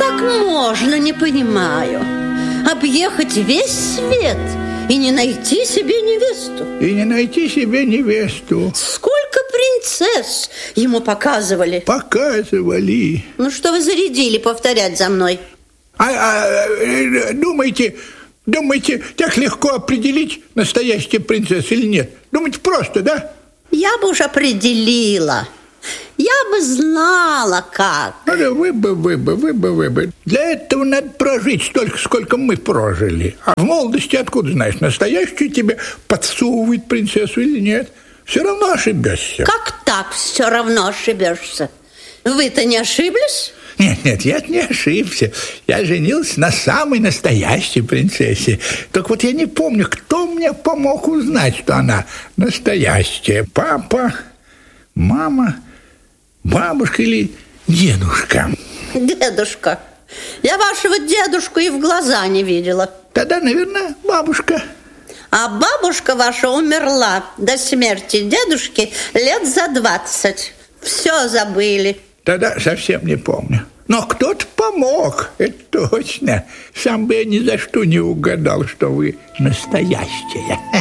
как можно, не понимаю. Объехать весь свет и не найти себе невесту. И не найти себе невесту. Сколько принцесс ему показывали. Показывали. Ну, что вы зарядили повторять за мной? Думаете, так легко определить, настоящая принцесса или нет? Думаете, просто, да? Я бы уж определила. Я бы знала, как. Вы бы. Для этого надо прожить столько, сколько мы прожили. А в молодости откуда знаешь, настоящую тебе подсовывает принцессу или нет? Все равно ошибешься. Как так все равно ошибешься? Вы-то не ошиблись? Нет, я не ошибся. Я женился на самой настоящей принцессе. Так вот я не помню, кто мне помог узнать, что она настоящая. Папа, мама, бабушка или дедушка? Дедушка. Я вашего дедушку и в глаза не видела. Тогда, наверное, бабушка. А бабушка ваша умерла до смерти дедушки лет за 20. Все забыли. Тогда совсем не помню. Но кто-то помог, это точно. Сам бы я ни за что не угадал, что вы настоящая.